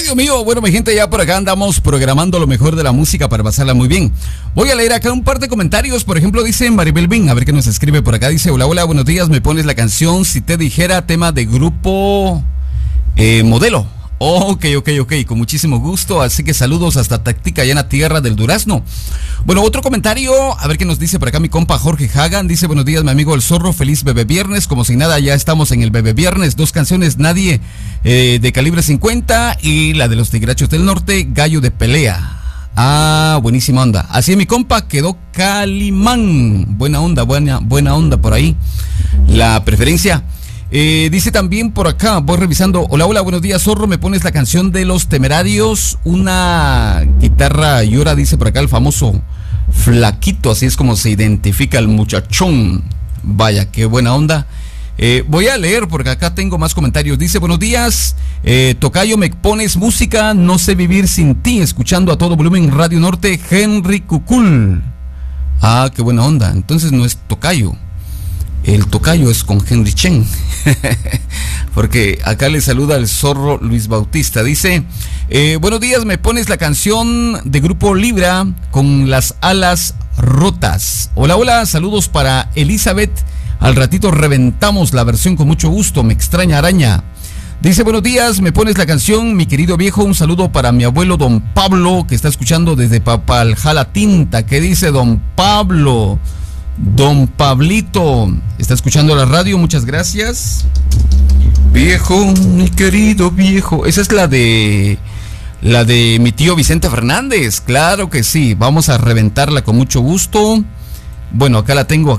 Ay, Dios mío, bueno, mi gente, ya por acá andamos programando lo mejor de la música para pasarla muy bien. Voy a leer acá un par de comentarios. Por ejemplo, dice Maribel Bin, a ver qué nos escribe por acá. Dice, hola, hola, buenos días, me pones la canción Si te dijera, tema de grupo Modelo. Ok, con muchísimo gusto, así que saludos hasta Tactica, allá en la tierra del Durazno. Bueno, otro comentario, a ver qué nos dice por acá mi compa Jorge Hagan. Dice, buenos días, mi amigo El Zorro, feliz Bebé Viernes. Como si nada, ya estamos en el Bebé Viernes. 2 canciones, Nadie, de Calibre 50, y la de los Tigrachos del Norte, Gallo de Pelea. Ah, buenísima onda. Así es, mi compa, quedó Calimán. Buena onda por ahí. La preferencia. Dice también por acá, voy revisando. Hola, hola, buenos días, Zorro, me pones la canción de Los Temerarios, una guitarra llora, dice por acá el famoso Flaquito, así es como se identifica el muchachón. Vaya, qué buena onda. Voy a leer porque acá tengo más comentarios. Dice, buenos días, tocayo, me pones música, no sé vivir sin ti, escuchando a todo volumen Radio Norte, Henry Cucul. Ah, qué buena onda, entonces no es tocayo. El tocayo es con Henry Chen. Porque acá le saluda el Zorro Luis Bautista. Dice, buenos días, me pones la canción de Grupo Libra con Las Alas Rotas. Hola, hola, saludos para Elizabeth. Al ratito reventamos la versión con mucho gusto, me extraña araña. Dice, buenos días, me pones la canción, mi querido viejo. Un saludo para mi abuelo Don Pablo, que está escuchando desde Papaljala Tinta. ¿Qué dice Don Pablo? Don Pablito, está escuchando la radio, muchas gracias. Viejo, mi querido viejo. Esa es la de mi tío Vicente Fernández. Claro que sí, vamos a reventarla con mucho gusto. Bueno, acá la tengo.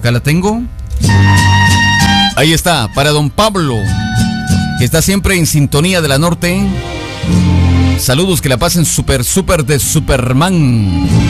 Ahí está, para Don Pablo, que está siempre en sintonía de la Norte. Saludos, que la pasen súper de Superman.